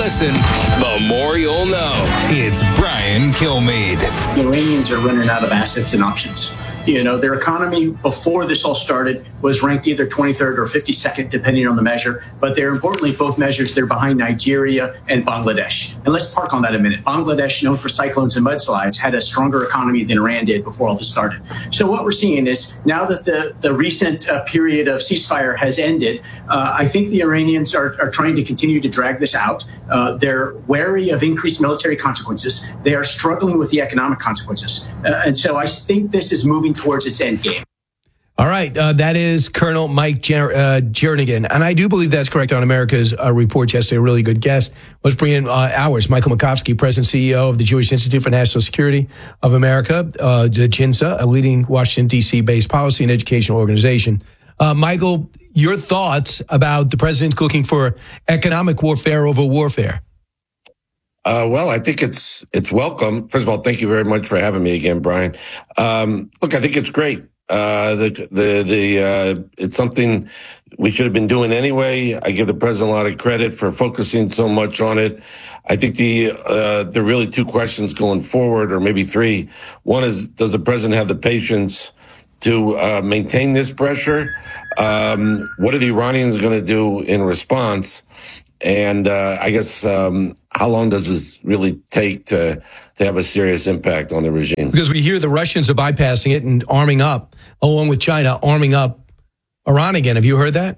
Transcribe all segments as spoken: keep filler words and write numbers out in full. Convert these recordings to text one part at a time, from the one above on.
listen, the more you'll know. It's Brian Kilmeade. The Iranians are running out of assets and options. You know, their economy before this all started was ranked either twenty-third or fifty-second, depending on the measure. But they're importantly, both measures, they're behind Nigeria and Bangladesh. And let's park on that a minute. Bangladesh, known for cyclones and mudslides, had a stronger economy than Iran did before all this started. So what we're seeing is now that the, the recent uh, period of ceasefire has ended, uh, I think the Iranians are, are trying to continue to drag this out. Uh, they're wary of increased military consequences. They are struggling with the economic consequences. Uh, and so I think this is moving towards its end game. All right. Uh, that is Colonel Mike Jer- uh, Jernigan. And I do believe that's correct on America's uh, report yesterday. A really good guest. Let's bring in uh, ours, Michael Makovsky, President and C E O of the Jewish Institute for National Security of America, uh, the JINSA, a leading Washington, D C-based policy and educational organization. Uh, Michael, your thoughts about the president looking for economic warfare over warfare? Uh, well, I think it's it's welcome. First of all, thank you very much for having me again, Brian. Um, look, I think it's great. Uh, the the the uh, it's something we should have been doing anyway. I give the president a lot of credit for focusing so much on it. I think the uh, there are really two questions going forward, or maybe three. One is, does the president have the patience to uh, maintain this pressure? Um, what are the Iranians going to do in response? And uh, I guess um, how long does this really take to to have a serious impact on the regime? Because we hear the Russians are bypassing it and arming up, along with China, arming up Iran again. Have you heard that?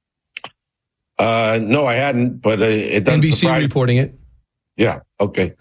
Uh, no, I hadn't, but uh, it doesn't N B C surprise me. Reporting it. Yeah, okay.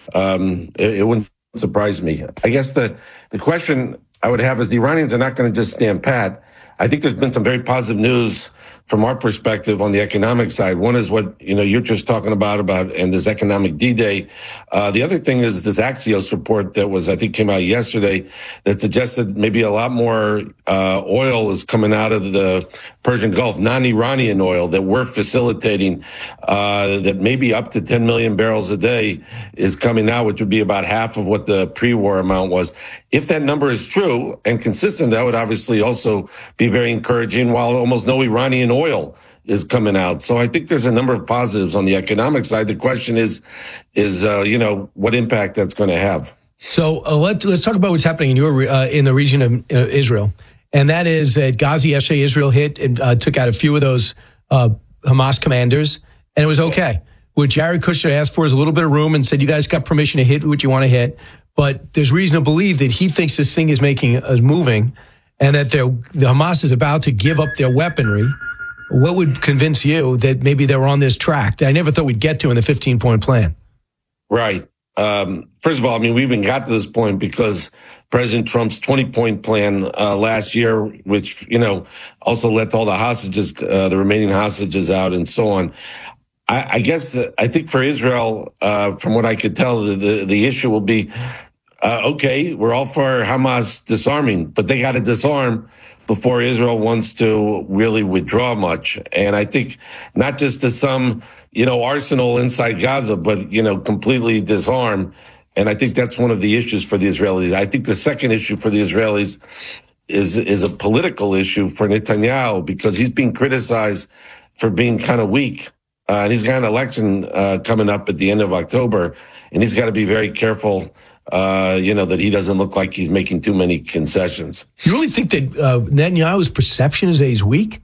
Um, it, it wouldn't surprise me. I guess the, the question I would have is the Iranians are not going to just stand pat. I think there's been some very positive news from our perspective on the economic side. One is what, you know, you're just talking about, about, and this economic D-Day. Uh, the other thing is this Axios report that was, I think, came out yesterday that suggested maybe a lot more, uh, oil is coming out of the Persian Gulf, non-Iranian oil that we're facilitating, uh, that maybe up to ten million barrels a day is coming out, which would be about half of what the pre-war amount was. If that number is true and consistent, that would obviously also be very encouraging, while almost no Iranian oil is coming out. So I think there's a number of positives on the economic side. The question is, is uh, you know, what impact that's going to have. So uh, let's let's talk about what's happening in your uh, in the region of uh, Israel, and that is that Gaza yesterday, Israel hit and uh, took out a few of those uh, Hamas commanders, and it was okay. What Jared Kushner asked for is a little bit of room and said, you guys got permission to hit what you want to hit, but there's reason to believe that he thinks this thing is making is moving, and that they're, the Hamas is about to give up their weaponry. What would convince you that maybe they were on this track that I never thought we'd get to in the fifteen-point plan? Right. Um, first of all, I mean, we even got to this point because President Trump's twenty-point plan uh, last year, which, you know, also let all the hostages, uh, the remaining hostages out and so on. I, I guess that I think for Israel, uh, from what I could tell, the, the, the issue will be, uh, okay, we're all for Hamas disarming, but they got to disarm before Israel wants to really withdraw much. And I think not just to some, you know, arsenal inside Gaza, but, you know, completely disarm. And I think that's one of the issues for the Israelis. I think the second issue for the Israelis is, is a political issue for Netanyahu, because he's being criticized for being kind of weak. Uh, and he's got an election uh, coming up at the end of October, and he's got to be very careful, uh, you know, that he doesn't look like he's making too many concessions. You really think that uh, Netanyahu's perception is that he's weak?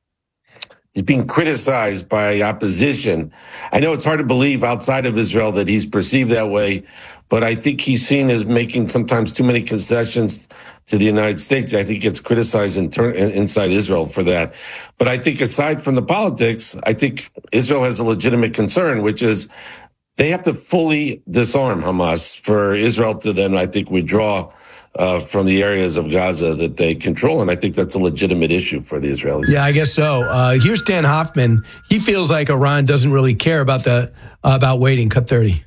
He's being criticized by opposition. I know it's hard to believe outside of Israel that he's perceived that way, but I think he's seen as making sometimes too many concessions to the United States. I think it's criticized in ter- inside Israel for that. But I think aside from the politics, I think Israel has a legitimate concern, which is they have to fully disarm Hamas for Israel to then, I think, withdraw uh, from the areas of Gaza that they control. And I think that's a legitimate issue for the Israelis. Yeah, I guess so. Uh, here's Dan Hoffman. He feels like Iran doesn't really care about the uh, about waiting. Cut thirty.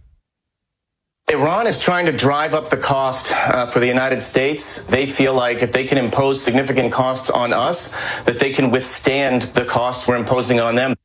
Iran is trying to drive up the cost uh, for the United States. They feel like if they can impose significant costs on us, that they can withstand the costs we're imposing on them.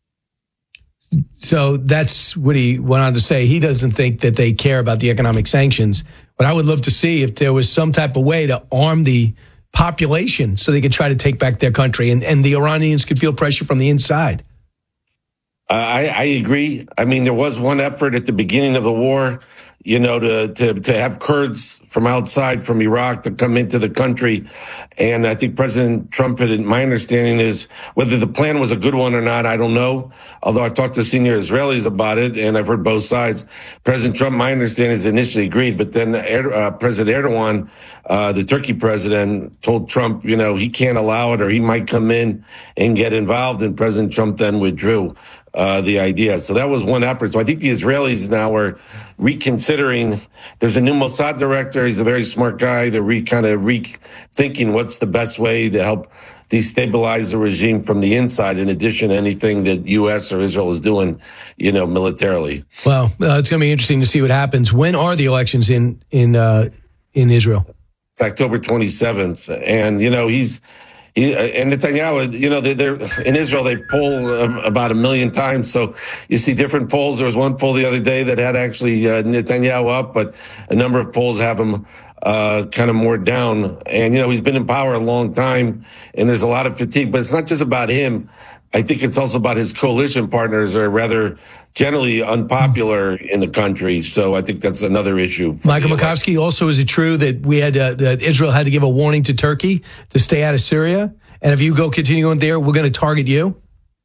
So that's what he went on to say. He doesn't think that they care about the economic sanctions. But I would love to see if there was some type of way to arm the population so they could try to take back their country and, and the Iranians could feel pressure from the inside. I, I agree. I mean, there was one effort at the beginning of the war, you know, to, to, to have Kurds from outside, from Iraq, to come into the country. And I think President Trump, had, my understanding is, whether the plan was a good one or not, I don't know. Although I've talked to senior Israelis about it, and I've heard both sides. President Trump, my understanding is, initially agreed, but then uh, President Erdogan, uh, the Turkey president, told Trump, you know, he can't allow it, or he might come in and get involved. And President Trump then withdrew Uh, the idea. So that was one effort. So I think the Israelis now are reconsidering. There's a new Mossad director. He's a very smart guy. They're re, kind of rethinking what's the best way to help destabilize the regime from the inside, in addition to anything that U S or Israel is doing, you know, militarily. Well, uh, it's going to be interesting to see what happens. When are the elections in, in, uh, in Israel? It's October twenty-seventh. And, you know, he's, He, and Netanyahu, you know, they're, they're in Israel, they poll um, about a million times. So you see different polls. There was one poll the other day that had actually uh, Netanyahu up, but a number of polls have him uh, kind of more down. And, you know, he's been in power a long time, and there's a lot of fatigue. But it's not just about him. I think it's also about his coalition partners are rather generally unpopular in the country. So I think that's another issue. Michael Makovsky, also, is it true that we had uh, that Israel had to give a warning to Turkey to stay out of Syria? And if you go continue on there, we're going to target you?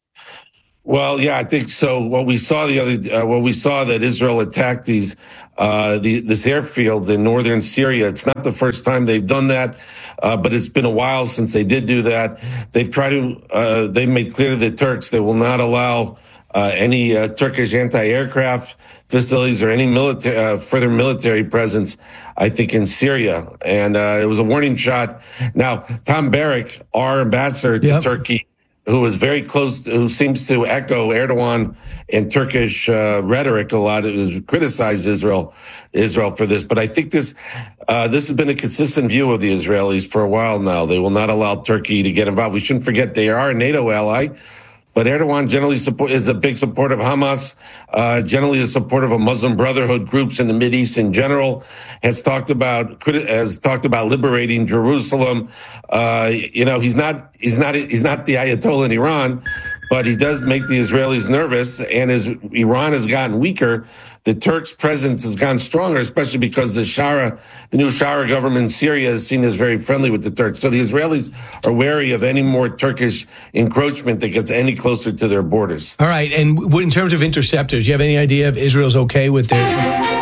Well, yeah, I think so. What we saw the other, uh, what we saw that Israel attacked these, uh, the, this airfield in northern Syria. It's not the first time they've done that, uh, but it's been a while since they did do that. They've tried to, uh, they made clear to the Turks they will not allow uh, any uh, Turkish anti-aircraft facilities or any military, uh, further military presence, I think, in Syria. And uh, it was a warning shot. Now, Tom Barrack, our ambassador to yep. Turkey, who is very close, who seems to echo Erdogan and Turkish uh, rhetoric a lot, has criticized Israel, Israel for this. But I think this, uh, this has been a consistent view of the Israelis for a while now. They will not allow Turkey to get involved. We shouldn't forget they are a NATO ally. But Erdogan generally support, is a big supporter of Hamas, uh, generally a supporter of a Muslim Brotherhood groups in the Mideast in general, has talked about, has talked about liberating Jerusalem. Uh, you know, he's not, he's not, he's not the Ayatollah in Iran, but he does make the Israelis nervous. And as Iran has gotten weaker, the Turks' presence has gone stronger, especially because the Shara, the new Shara government in Syria is seen as very friendly with the Turks. So the Israelis are wary of any more Turkish encroachment that gets any closer to their borders. All right. And in terms of interceptors, do you have any idea if Israel's okay with their...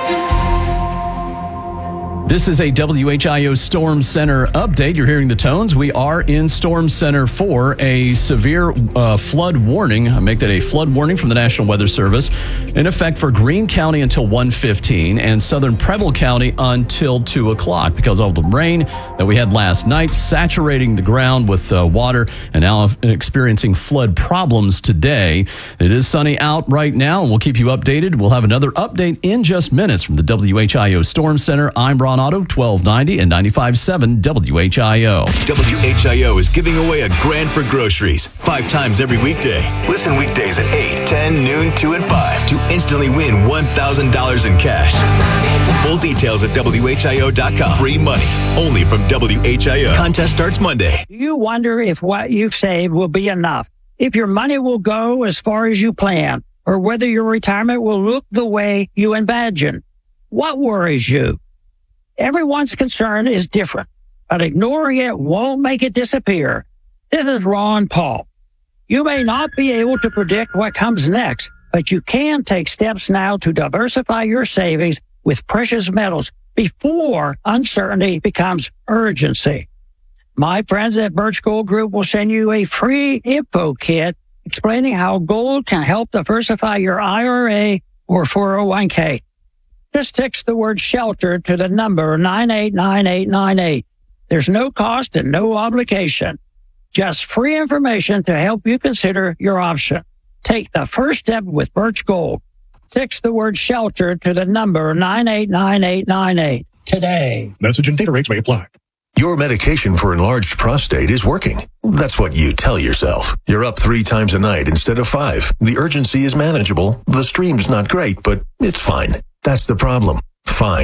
This is a W H I O Storm Center update. You're hearing the tones. We are in Storm Center for a severe uh, flood warning. I make that a flood warning from the National Weather Service in effect for Greene County until one fifteen and southern Preble County until two o'clock because of the rain that we had last night, saturating the ground with uh, water and now experiencing flood problems today. It is sunny out right now, and we'll keep you updated. We'll have another update in just minutes from the W H I O Storm Center. I'm Ron Otto, twelve ninety and ninety-five point seven W H I O. W H I O is giving away a grand for groceries five times every weekday. Listen weekdays at eight, ten, noon, two, and five to instantly win one thousand dollars in cash. Full details at W H I O dot com. Free money only from W H I O. Contest starts Monday. You wonder if what you've saved will be enough, if your money will go as far as you plan, or whether your retirement will look the way you imagine. What worries you? Everyone's concern is different, but ignoring it won't make it disappear. This is Ron Paul. You may not be able to predict what comes next, but you can take steps now to diversify your savings with precious metals before uncertainty becomes urgency. My friends at Birch Gold Group will send you a free info kit explaining how gold can help diversify your I R A or four oh one k. Just text the word shelter to the number nine eight nine eight nine eight. There's no cost and no obligation. Just free information to help you consider your option. Take the first step with Birch Gold. Text the word shelter to the number nine eight nine eight nine eight today. Message and data rates may apply. Your medication for enlarged prostate is working. That's what you tell yourself. You're up three times a night instead of five. The urgency is manageable. The stream's not great, but it's fine. That's the problem. Fine.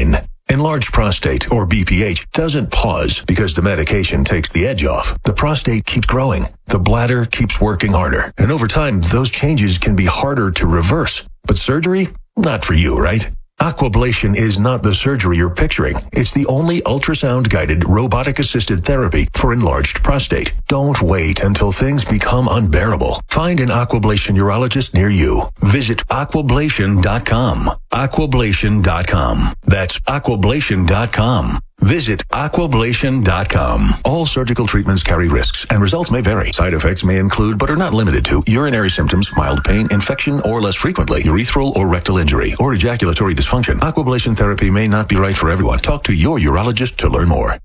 Enlarged prostate, or B P H, doesn't pause because the medication takes the edge off. The prostate keeps growing. The bladder keeps working harder. And over time, those changes can be harder to reverse. But surgery? Not for you, right? Aquablation is not the surgery you're picturing. It's the only ultrasound-guided, robotic-assisted therapy for enlarged prostate. Don't wait until things become unbearable. Find an Aquablation urologist near you. Visit aquablation dot com. aquablation dot com. That's aquablation dot com. Visit aquablation dot com. All surgical treatments carry risks, and results may vary. Side effects may include, but are not limited to, urinary symptoms, mild pain, infection, or less frequently, urethral or rectal injury, or ejaculatory dysfunction. Aquablation therapy may not be right for everyone. Talk to your urologist to learn more.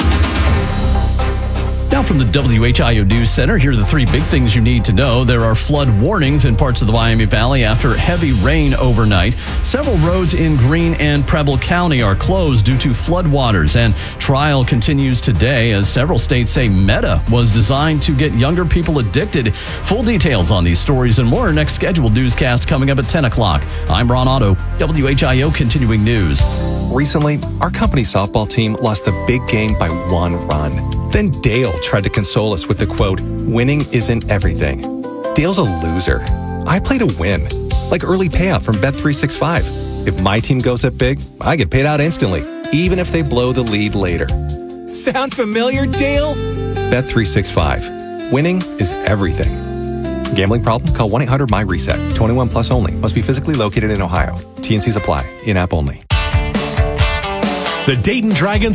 Now from the W H I O News Center, here are the three big things you need to know. There are flood warnings in parts of the Miami Valley after heavy rain overnight. Several roads in Greene and Preble County are closed due to floodwaters, and trial continues today as several states say Meta was designed to get younger people addicted. Full details on these stories and more next scheduled newscast coming up at ten o'clock. I'm Ron Otto, W H I O Continuing News. Recently, our company softball team lost the big game by one run. Then Dale tried to console us with the quote, "Winning isn't everything." Dale's a loser. I play to win, like early payout from Bet three sixty-five. If my team goes up big, I get paid out instantly, even if they blow the lead later. Sound familiar, Dale? Bet three sixty-five. Winning is everything. Gambling problem? Call one eight hundred my reset. twenty-one plus only. Must be physically located in Ohio. T and C's apply. In-app only. The Dayton Dragons